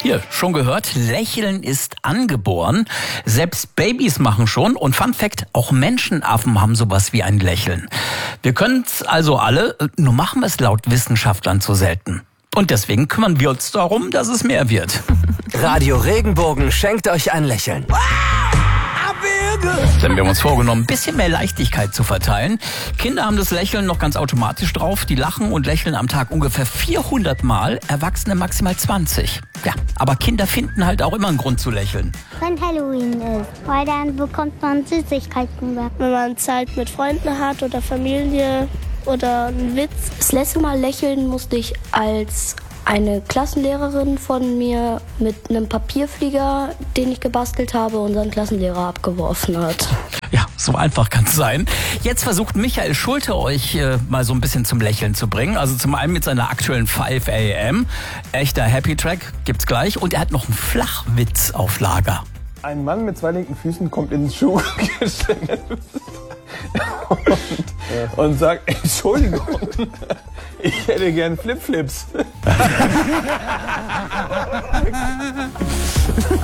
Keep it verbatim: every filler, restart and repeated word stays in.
Hier, schon gehört, Lächeln ist angeboren. Selbst Babys machen schon. Und Fun Fact, auch Menschenaffen haben sowas wie ein Lächeln. Wir können es also alle, nur machen wir es laut Wissenschaftlern zu selten. Und deswegen kümmern wir uns darum, dass es mehr wird. Radio Regenbogen schenkt euch ein Lächeln. Denn wir haben uns vorgenommen, ein bisschen mehr Leichtigkeit zu verteilen. Kinder haben das Lächeln noch ganz automatisch drauf. Die lachen und lächeln am Tag ungefähr vierhundert Mal, Erwachsene maximal zwanzig. Ja, aber Kinder finden halt auch immer einen Grund zu lächeln. Wenn Halloween ist, weil dann bekommt man Süßigkeiten. Wenn man Zeit mit Freunden hat oder Familie oder einen Witz. Das letzte Mal lächeln musste ich, als eine Klassenlehrerin von mir mit einem Papierflieger, den ich gebastelt habe, unseren Klassenlehrer abgeworfen hat. Ja, so einfach kann es sein. Jetzt versucht Michael Schulte euch äh, mal so ein bisschen zum Lächeln zu bringen. Also zum einen mit seiner aktuellen fünf a m. Echter Happy Track gibt's gleich. Und er hat noch einen Flachwitz auf Lager. Ein Mann mit zwei linken Füßen kommt ins Schuhgeschäft und, und sagt, Entschuldigung, ich hätte gern Flipflips.